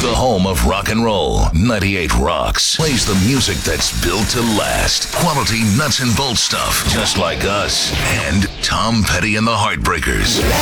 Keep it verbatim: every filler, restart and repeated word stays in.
The home of rock and roll, ninety-eight Rocks, plays the music that's built to last. Quality nuts and bolts stuff, just like us. And Tom Petty and the Heartbreakers.